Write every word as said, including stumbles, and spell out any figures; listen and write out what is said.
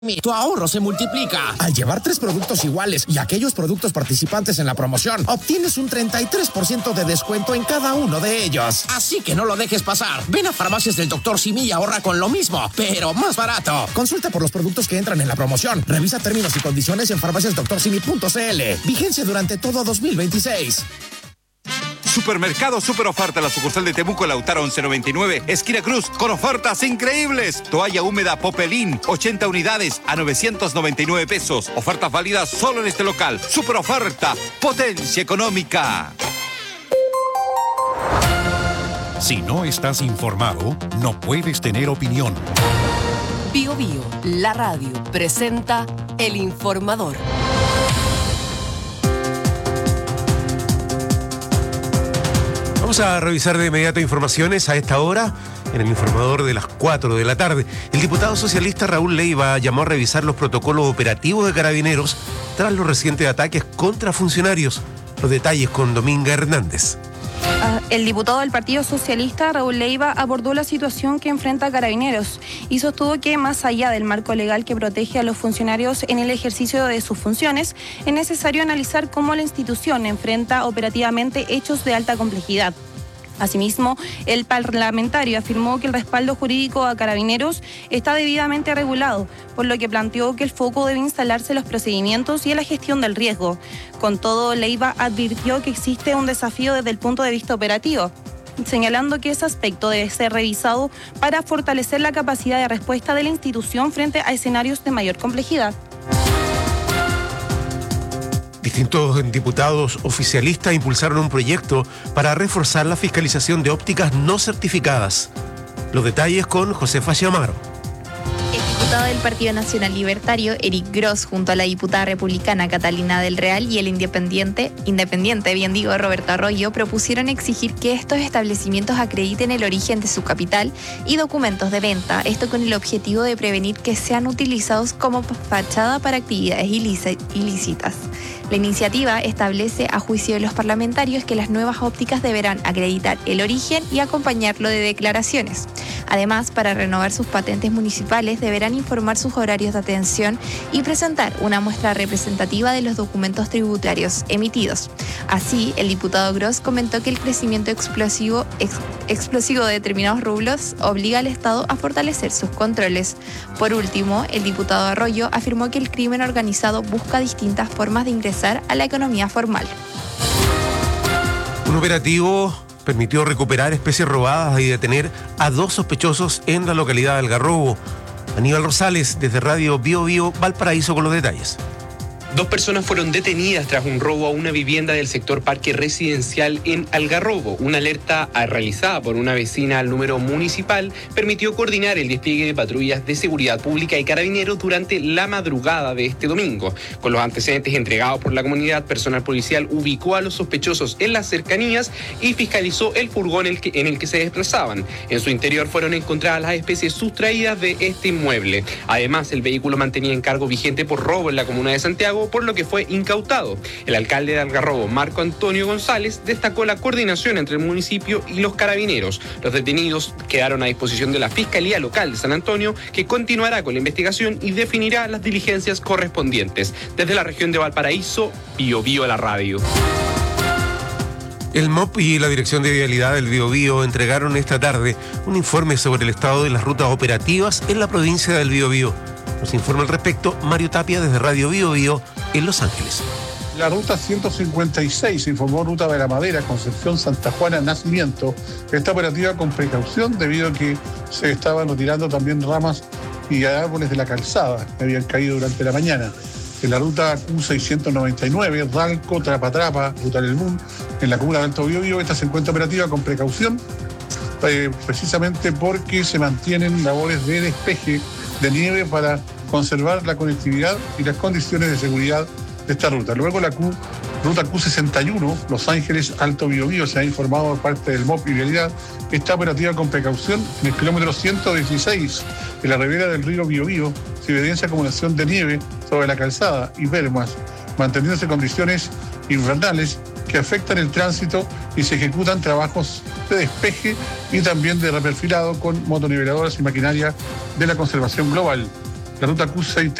Tu ahorro se multiplica. Al llevar tres productos iguales y aquellos productos participantes en la promoción, obtienes un treinta y tres por ciento de descuento en cada uno de ellos. Así que no lo dejes pasar. Ven a Farmacias del doctor Simi y ahorra con lo mismo, pero más barato. Consulta por los productos que entran en la promoción. Revisa términos y condiciones en farmacias doctor simi punto c l. Vigencia durante todo dos mil veintiséis. Supermercado Super Oferta, la sucursal de Temuco, Lautaro once noventa y nueve, esquina Cruz, con ofertas increíbles. Toalla húmeda Popelín, ochenta unidades a novecientos noventa y nueve pesos. Ofertas válidas solo en este local. Super Oferta, potencia económica. Si no estás informado, no puedes tener opinión. Bio Bio, la radio, presenta El Informador. Vamos a revisar de inmediato informaciones a esta hora en el informador de las cuatro de la tarde. El diputado socialista Raúl Leiva llamó a revisar los protocolos operativos de Carabineros tras los recientes ataques contra funcionarios. Los detalles con Dominga Hernández. El diputado del Partido Socialista, Raúl Leiva, abordó la situación que enfrenta Carabineros y sostuvo que, más allá del marco legal que protege a los funcionarios en el ejercicio de sus funciones, es necesario analizar cómo la institución enfrenta operativamente hechos de alta complejidad. Asimismo, el parlamentario afirmó que el respaldo jurídico a Carabineros está debidamente regulado, por lo que planteó que el foco debe instalarse en los procedimientos y en la gestión del riesgo. Con todo, Leiva advirtió que existe un desafío desde el punto de vista operativo, señalando que ese aspecto debe ser revisado para fortalecer la capacidad de respuesta de la institución frente a escenarios de mayor complejidad. Distintos diputados oficialistas impulsaron un proyecto para reforzar la fiscalización de ópticas no certificadas. Los detalles con Josefa Chiamaro. El diputado del Partido Nacional Libertario, Eric Gross, junto a la diputada republicana Catalina del Real y el independiente, independiente, bien digo, Roberto Arroyo, propusieron exigir que estos establecimientos acrediten el origen de su capital y documentos de venta, esto con el objetivo de prevenir que sean utilizados como fachada para actividades ilícitas. La iniciativa establece, a juicio de los parlamentarios, que las nuevas ópticas deberán acreditar el origen y acompañarlo de declaraciones. Además, para renovar sus patentes municipales, deberán informar sus horarios de atención y presentar una muestra representativa de los documentos tributarios emitidos. Así, el diputado Gross comentó que el crecimiento explosivo, ex, explosivo de determinados rublos obliga al Estado a fortalecer sus controles. Por último, el diputado Arroyo afirmó que el crimen organizado busca distintas formas de ingresar a la economía formal. Un operativo permitió recuperar especies robadas y detener a dos sospechosos en la localidad de Algarrobo. Aníbal Rosales, desde Radio Bio Bio, Valparaíso, con los detalles. Dos personas fueron detenidas tras un robo a una vivienda del sector Parque Residencial en Algarrobo. Una alerta realizada por una vecina al número municipal permitió coordinar el despliegue de patrullas de seguridad pública y carabineros durante la madrugada de este domingo. Con los antecedentes entregados por la comunidad, personal policial ubicó a los sospechosos en las cercanías y fiscalizó el furgón en el que, en el que se desplazaban. En su interior fueron encontradas las especies sustraídas de este inmueble. Además, el vehículo mantenía encargo vigente por robo en la comuna de Santiago, por lo que fue incautado. El alcalde de Algarrobo, Marco Antonio González, destacó la coordinación entre el municipio y los carabineros. Los detenidos quedaron a disposición de la Fiscalía Local de San Antonio, que continuará con la investigación y definirá las diligencias correspondientes. Desde la región de Valparaíso, Bio Bio la radio. El M O P y la Dirección de Vialidad del Bio Bio entregaron esta tarde un informe sobre el estado de las rutas operativas en la provincia del Bio Bio. Nos informa al respecto Mario Tapia desde Radio Bio Bio en Los Ángeles. La ruta ciento cincuenta y seis, informó Ruta de la Madera, Concepción, Santa Juana, Nacimiento, está operativa con precaución debido a que se estaban retirando también ramas y árboles de la calzada que habían caído durante la mañana. En la ruta Q seiscientos noventa y nueve, Ralco, Trapa Trapa, Ruta del Mun, en la comuna de Alto Bio Bio, esta se encuentra operativa con precaución, eh, precisamente porque se mantienen labores de despeje de nieve para conservar la conectividad y las condiciones de seguridad de esta ruta. Luego la Q, ruta Q sesenta y uno, Los Ángeles, Alto Bio Bio, se ha informado por parte del M O P y Vialidad, está operativa con precaución en el kilómetro ciento dieciséis, en la ribera del río Bio Bio, se evidencia acumulación de nieve sobre la calzada y bermas, manteniéndose condiciones invernales que afectan el tránsito y se ejecutan trabajos de despeje y también de reperfilado con motoniveladoras y maquinaria de la conservación global. la ruta Q seis